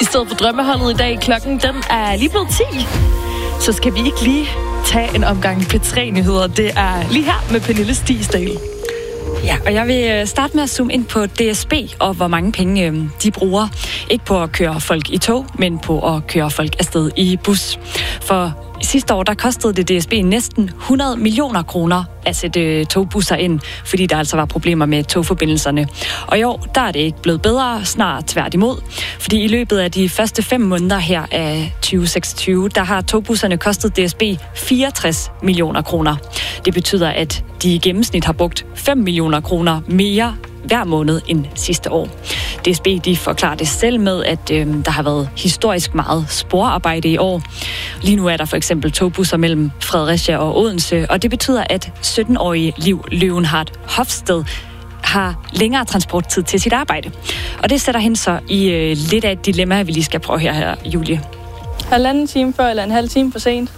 stedet for drømmeholdet i dag. Klokken den er lige blevet 10. Så skal vi ikke lige tage en omgang P3-nyheder. Det er lige her med Pernille Stigsdal. Ja, og jeg vil starte med at zoome ind på DSB og hvor mange penge de bruger. Ikke på at køre folk i tog, men på at køre folk afsted i bus. For sidste år, der kostede det DSB næsten 100 millioner kroner at sætte togbusser ind, fordi der altså var problemer med togforbindelserne. Og i år, der er det ikke blevet bedre, snart tværtimod. Fordi i løbet af de første 5 måneder her af 2026, der har togbusserne kostet DSB 64 millioner kroner. Det betyder, at de i gennemsnit har brugt 5 millioner kroner mere hver måned end sidste år. DSB de forklarer det selv med, at der har været historisk meget sporarbejde i år. Lige nu er der for eksempel togbusser mellem Fredericia og Odense, og det betyder, at 17-årige Liv Løvenhardt Hofsted har længere transporttid til sit arbejde. Og det sætter hende så i lidt af et dilemma, vi lige skal prøve her, Julie. 1,5 time før eller 1,5 time for sent.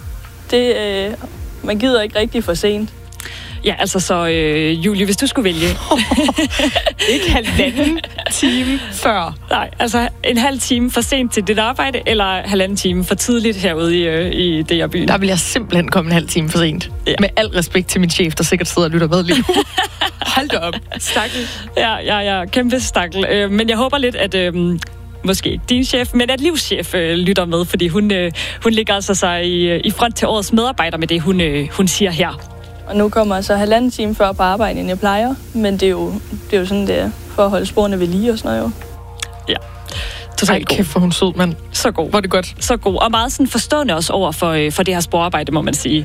Man gider ikke rigtig for sent. Ja, altså så, Julie, hvis du skulle vælge... Ikke 1,5 time før. Nej, altså 1,5 time for sent til dit arbejde, eller 1,5 time for tidligt herude i DR-byen. Der vil jeg simpelthen komme 1,5 time for sent. Ja. Med al respekt til min chef, der sikkert sidder og lytter med lige nu. Hold da op. Stakkel. Ja, kæmpe stakkel. Men jeg håber lidt, at... måske ikke din chef, men at livschef lytter med, fordi hun ligger altså sig i front til årets medarbejder med det, hun siger her. Og nu kommer jeg så 1,5 time før på arbejde, end jeg plejer. Men det er jo sådan, det er for at holde sporene ved lige og sådan noget jo. Ja. Ej, kæft, hvor hun sød, mand. Så god. Hvor er det godt. Så god. Og meget sådan forstående også over for det her sporarbejde, må man sige.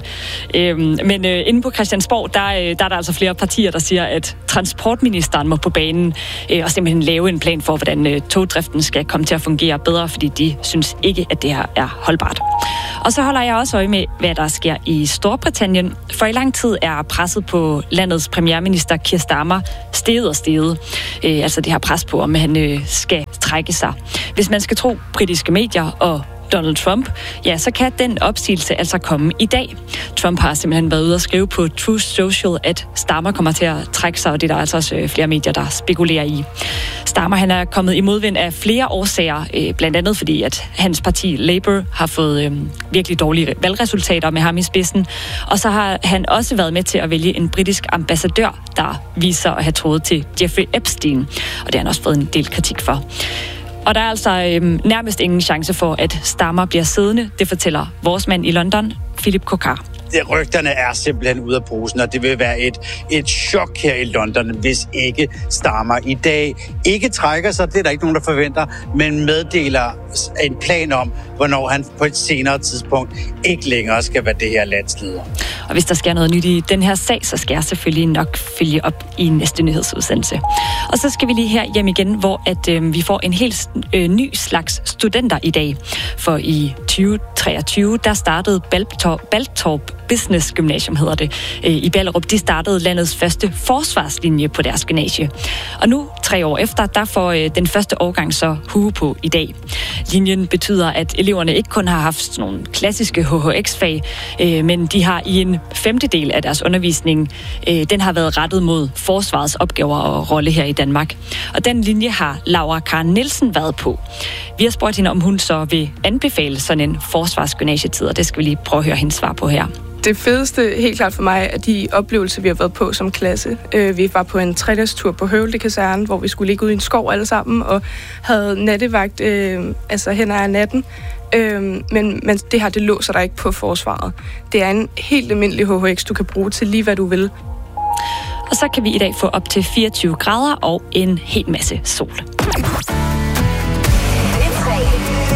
Men inde på Christiansborg, der er der altså flere partier, der siger, at transportministeren må på banen og simpelthen lave en plan for, hvordan togdriften skal komme til at fungere bedre, fordi de synes ikke, at det her er holdbart. Og så holder jeg også øje med, hvad der sker i Storbritannien. For i lang tid er presset på landets premierminister Keir Starmer steget. Altså det her pres på, om han skal trække sig. Hvis man skal tro britiske medier og Donald Trump, ja, så kan den opsigelse altså komme i dag. Trump har simpelthen været ude at skrive på Truth Social, at Starmer kommer til at trække sig, og det er der altså også flere medier, der spekulerer i. Starmer, han er kommet i modvind af flere årsager, blandt andet fordi, at hans parti Labour har fået virkelig dårlige valgresultater med ham i spidsen, og så har han også været med til at vælge en britisk ambassadør, der viser at have trådet til Jeffrey Epstein, og det har han også fået en del kritik for. Og der er altså nærmest ingen chance for, at Starmer bliver siddende. Det fortæller vores mand i London, Philip Kokar. Rygterne er simpelthen ude af posen, og det vil være et chok her i London, hvis ikke Starmer i dag ikke trækker sig, det er der ikke nogen, der forventer, men meddeler en plan om, hvornår han på et senere tidspunkt ikke længere skal være det her landsleder. Og hvis der sker noget nyt i den her sag, så skal jeg selvfølgelig nok følge op i næste nyhedsudsendelse. Og så skal vi lige her hjem igen, hvor at vi får en helt ny slags studenter i dag. For i 2023, der startede Baltorp Business Gymnasium, hedder det, i Ballerup. De startede landets første forsvarslinje på deres gymnasie. Og nu, 3 år efter, der får den første årgang så hue på i dag. Linjen betyder, at eleverne ikke kun har haft nogle klassiske HHX-fag, men de har i en 1/5 af deres undervisning, den har været rettet mod forsvarets opgaver og rolle her i Danmark. Og den linje har Laura Karen Nielsen været på. Vi har spurgt hende, om hun så vil anbefale sådan en forsvarsgymnasietid, og det skal vi lige prøve at høre hendes svar på her. Det fedeste helt klart for mig er de oplevelser, vi har været på som klasse. Vi var på en 3-dagestur på Høvelde Kaserne, hvor vi skulle ligge ud i en skov alle sammen og havde nattevagt hen ad natten. Men det her, det låser dig ikke på forsvaret. Det er en helt almindelig HHX, du kan bruge til lige hvad du vil. Og så kan vi i dag få op til 24 grader og en hel masse sol.